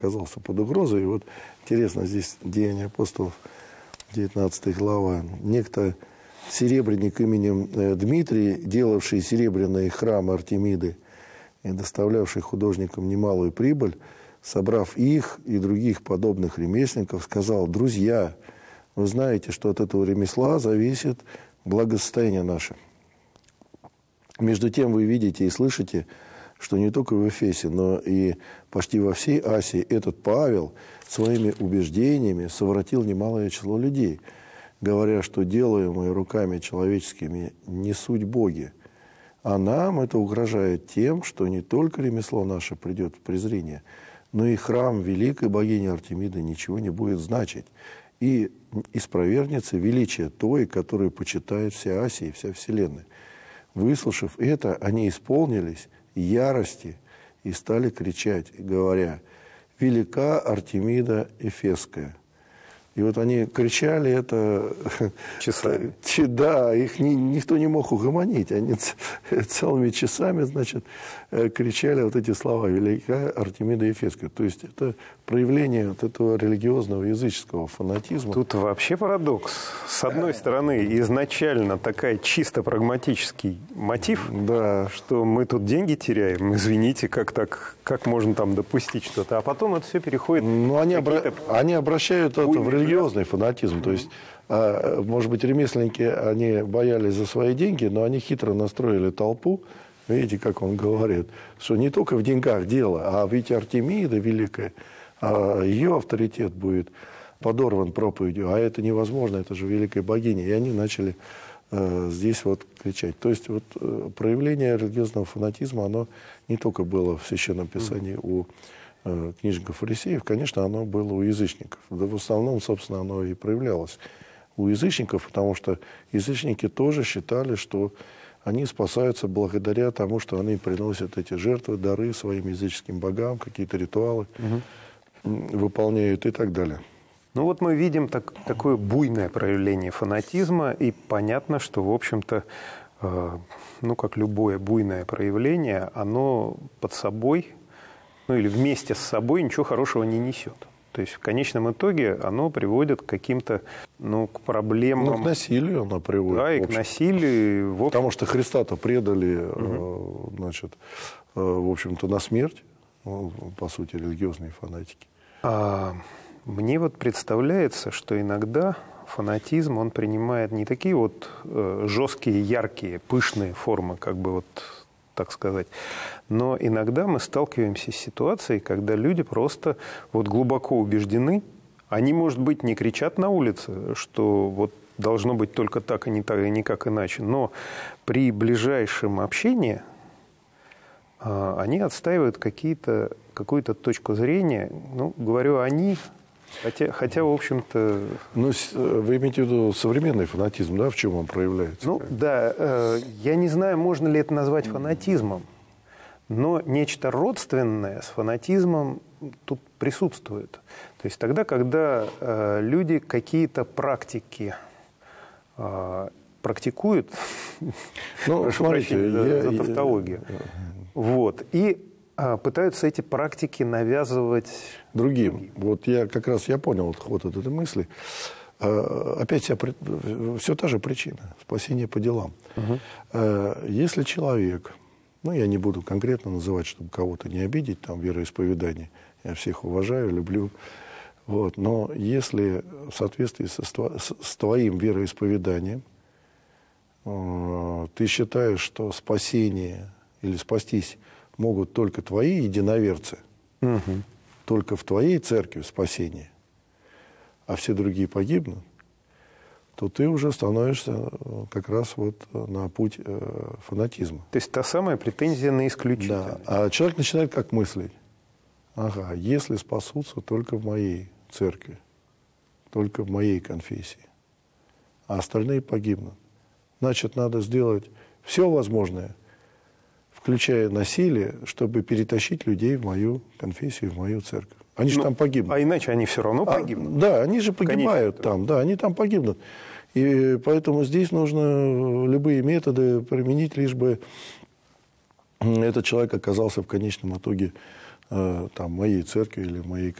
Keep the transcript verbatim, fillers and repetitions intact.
оказался под угрозой. И вот интересно, здесь Деяния апостолов, девятнадцатая глава. Некто серебряник именем Дмитрий, делавший серебряные храмы Артемиды и доставлявший художникам немалую прибыль, собрав их и других подобных ремесленников, сказал: «Друзья, вы знаете, что от этого ремесла зависит благосостояние наше. Между тем вы видите и слышите, что не только в Эфесе, но и почти во всей Асии этот Павел своими убеждениями совратил немалое число людей, говоря, что делаемые руками человеческими не суть боги. А нам это угрожает тем, что не только ремесло наше придет в презрение, но и храм великой богини Артемиды ничего не будет значить. И испровергнется величие той, которую почитает вся Асия и вся вселенная». Выслушав это, они исполнились ярости и стали кричать, говоря: «Велика Артемида Эфесская». И вот они кричали это... Часами. Да, их ни, никто не мог угомонить. Они целыми часами, значит, кричали вот эти слова: «Велика Артемида Эфесская». То есть это проявление вот этого религиозного языческого фанатизма. Тут вообще парадокс. С одной стороны, изначально такой чисто прагматический мотив, да. что мы тут деньги теряем, извините, как так, как можно там допустить что-то. А потом это все переходит... Ну, они, обра... они обращают это в религиозный фанатизм. То есть, а, может быть, ремесленники, они боялись за свои деньги, но они хитро настроили толпу. Видите, как он говорит, что не только в деньгах дело, а ведь Артемида великая, а ее авторитет будет подорван проповедью, а это невозможно, это же великая богиня. И они начали э, здесь вот кричать. То есть вот э, проявление религиозного фанатизма, оно не только было в Священном Писании у э, книжников фарисеев, конечно, оно было у язычников. Да в основном, собственно, оно и проявлялось у язычников, потому что язычники тоже считали, что они спасаются благодаря тому, что они приносят эти жертвы, дары своим языческим богам, какие-то ритуалы угу. выполняют и так далее. Ну вот мы видим так, такое буйное проявление фанатизма, и понятно, что, в общем-то, э, ну как любое буйное проявление, оно под собой, ну или вместе с собой ничего хорошего не несет. То есть в конечном итоге оно приводит к каким-то, ну, к проблемам. Ну, к насилию оно приводит. Да, и к насилию. В общем... Потому что Христа-то предали, угу. значит, в общем-то, на смерть, по сути, религиозные фанатики. А, мне вот представляется, что иногда фанатизм, он принимает не такие вот э, жесткие, яркие, пышные формы, как бы вот... так сказать. Но иногда мы сталкиваемся с ситуацией, когда люди просто вот глубоко убеждены, они, может быть, не кричат на улице, что вот должно быть только так, и не так, и никак иначе, но при ближайшем общении э, они отстаивают какие-то, какую-то точку зрения. Ну, говорю «они», Хотя, хотя, в общем-то... Ну, вы имеете в виду современный фанатизм, да, в чем он проявляется? Ну, да, э, я не знаю, можно ли это назвать фанатизмом, но нечто родственное с фанатизмом тут присутствует. То есть тогда, когда э, люди какие-то практики э, практикуют, ну, прошу смотрите, прощения я, за тавтологию, я... вот, и пытаются эти практики навязывать другим. другим. Вот я как раз я понял вот ход от этой мысли. Опять вся, все та же причина. Спасение по делам. Угу. Если человек, ну я не буду конкретно называть, чтобы кого-то не обидеть, там, вероисповедание, я всех уважаю, люблю, вот, но если в соответствии со, с твоим вероисповеданием ты считаешь, что спасение или спастись могут только твои единоверцы, угу. только в твоей церкви спасение, а все другие погибнут, то ты уже становишься как раз вот на путь э, фанатизма. То есть та самая претензия на исключительность. Да. А человек начинает как мыслить. Ага, если спасутся только в моей церкви, только в моей конфессии, а остальные погибнут, значит, надо сделать все возможное, включая насилие, чтобы перетащить людей в мою конфессию, в мою церковь. Они же ну, там погибнут. А иначе они все равно погибнут. А, да, они же погибают Конечно. там, да, они там погибнут. И поэтому здесь нужно любые методы применить, лишь бы этот человек оказался в конечном итоге там, моей церкви или моей